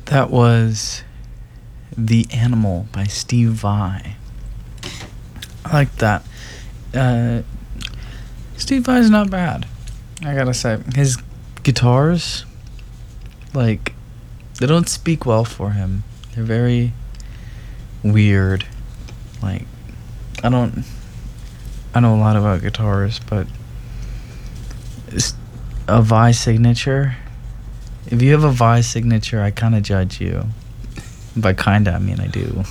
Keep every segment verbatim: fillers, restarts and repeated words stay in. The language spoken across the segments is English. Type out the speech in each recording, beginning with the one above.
That was The Animal by Steve Vai. I like that. Uh, Steve Vai's not bad, I gotta say. His guitars, like, they don't speak well for him. They're very weird. Like, I don't... I know a lot about guitars, but... It's a Vai signature... If you have a Vai signature, I kind of judge you. By kinda, I mean I do.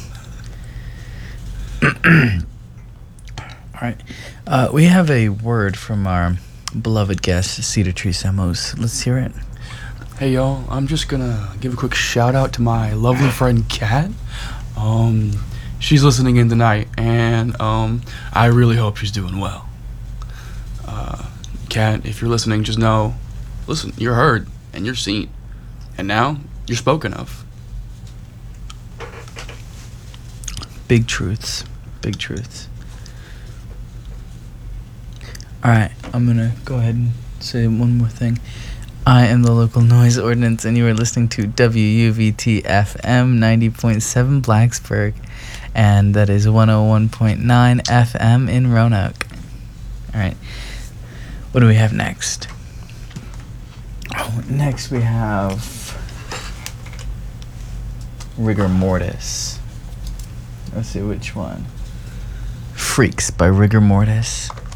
Alright. Uh, we have a word from our beloved guest, Cedar Tree Semos. Let's hear it. Hey, y'all. I'm just gonna give a quick shout out to my lovely friend, Kat. Um, she's listening in tonight, and um, I really hope she's doing well. Uh, Kat, if you're listening, just know, listen, you're heard. And you're seen. And now, you're spoken of. Big truths. Big truths. Alright, I'm gonna go ahead and say one more thing. I am the local noise ordinance, and you are listening to W U V T F M ninety point seven Blacksburg. And that is one oh one point nine F M in Roanoke. Alright, what do we have next? Oh, next we have Rigor Mortis. Let's see which one. Freaks by Rigor Mortis.